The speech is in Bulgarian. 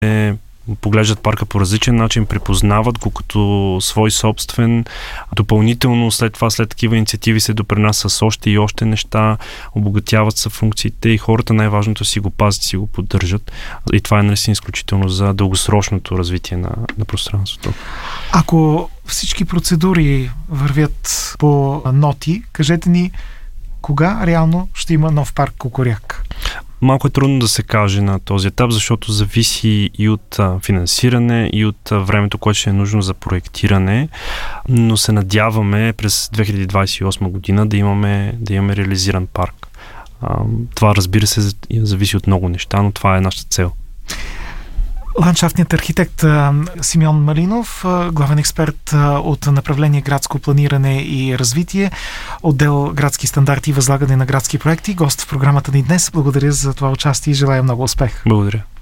поглеждат парка по различен начин, припознават го като свой собствен. Допълнително след това, след такива инициативи се допринася с още и още неща, обогатяват се функциите и хората най-важното си го пазят, си го поддържат. И това е наистина изключително за дългосрочното развитие на пространството. Ако всички процедури вървят по ноти, кажете ни кога реално ще има нов парк Кукуряк? Малко е трудно да се каже на този етап, защото зависи и от финансиране, и от времето, което ще е нужно за проектиране, но се надяваме през 2028 година да имаме реализиран парк. Това, разбира се, зависи от много неща, но това е нашата цел. Ландшафтният архитект Симеон Малинов, главен експерт от направление градско планиране и развитие, отдел градски стандарти и възлагане на градски проекти, гост в програмата ни днес. Благодаря за това участие и желая много успех. Благодаря.